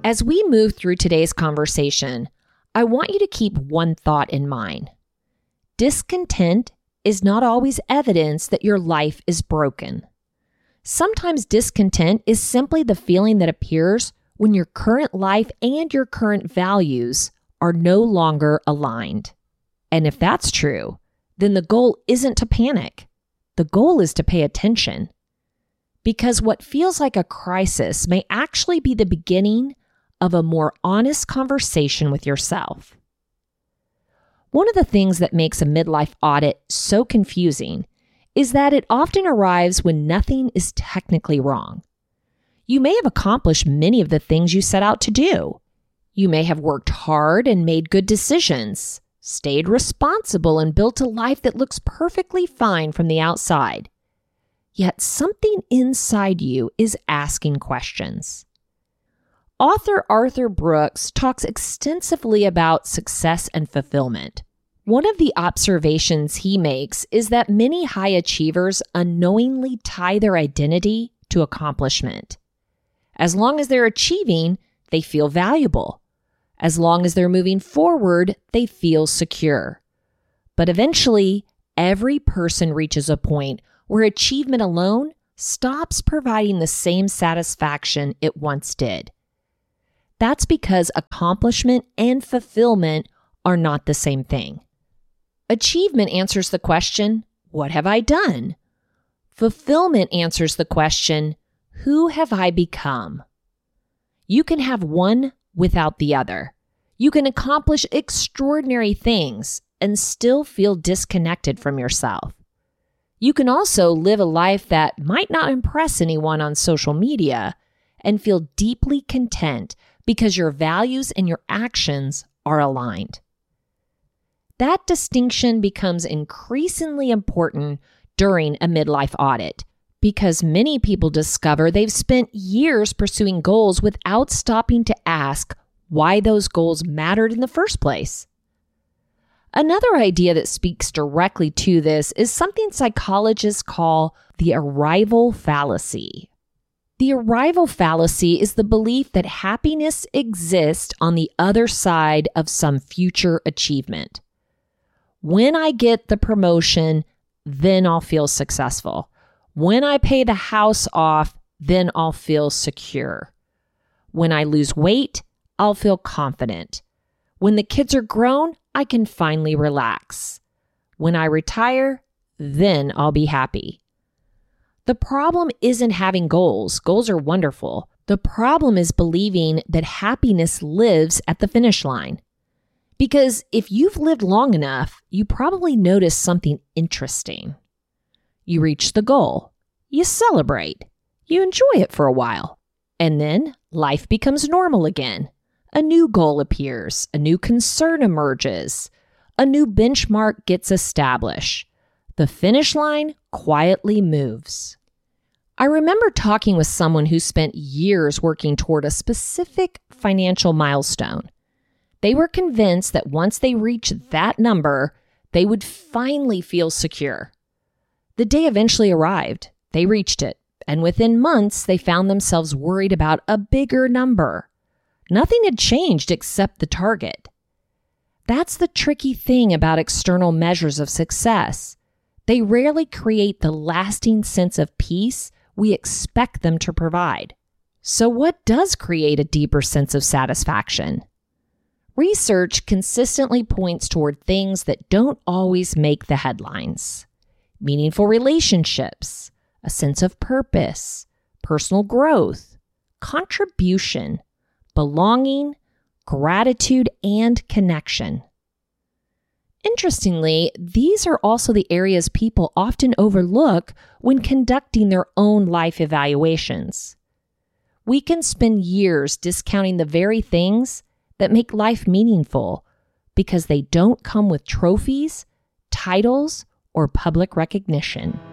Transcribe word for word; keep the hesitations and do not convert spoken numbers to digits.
As we move through today's conversation, I want you to keep one thought in mind. Discontent is not always evidence that your life is broken. Sometimes discontent is simply the feeling that appears when your current life and your current values are no longer aligned. And if that's true, then the goal isn't to panic. The goal is to pay attention. Because what feels like a crisis may actually be the beginning of a more honest conversation with yourself. One of the things that makes a midlife audit so confusing is that it often arrives when nothing is technically wrong. You may have accomplished many of the things you set out to do. You may have worked hard and made good decisions, stayed responsible, and built a life that looks perfectly fine from the outside. Yet something inside you is asking questions. Author Arthur Brooks talks extensively about success and fulfillment. One of the observations he makes is that many high achievers unknowingly tie their identity to accomplishment. As long as they're achieving, they feel valuable. As long as they're moving forward, they feel secure. But eventually, every person reaches a point where achievement alone stops providing the same satisfaction it once did. That's because accomplishment and fulfillment are not the same thing. Achievement answers the question, what have I done? Fulfillment answers the question, who have I become? You can have one without the other. You can accomplish extraordinary things and still feel disconnected from yourself. You can also live a life that might not impress anyone on social media and feel deeply content because your values and your actions are aligned. That distinction becomes increasingly important during a midlife audit because many people discover they've spent years pursuing goals without stopping to ask why those goals mattered in the first place. Another idea that speaks directly to this is something psychologists call the arrival fallacy. The arrival fallacy is the belief that happiness exists on the other side of some future achievement. When I get the promotion, then I'll feel successful. When I pay the house off, then I'll feel secure. When I lose weight, I'll feel confident. When the kids are grown, I can finally relax. When I retire, then I'll be happy. The problem isn't having goals. Goals are wonderful. The problem is believing that happiness lives at the finish line. Because if you've lived long enough, you probably notice something interesting. You reach the goal. You celebrate. You enjoy it for a while. And then life becomes normal again. A new goal appears. A new concern emerges. A new benchmark gets established. The finish line quietly moves. I remember talking with someone who spent years working toward a specific financial milestone. They were convinced that once they reached that number, they would finally feel secure. The day eventually arrived. They reached it. And within months, they found themselves worried about a bigger number. Nothing had changed except the target. That's the tricky thing about external measures of success. They rarely create the lasting sense of peace we expect them to provide. So what does create a deeper sense of satisfaction? Research consistently points toward things that don't always make the headlines. Meaningful relationships, a sense of purpose, personal growth, contribution, belonging, gratitude, and connection. Interestingly, these are also the areas people often overlook when conducting their own life evaluations. We can spend years discounting the very things that make life meaningful because they don't come with trophies, titles, or public recognition.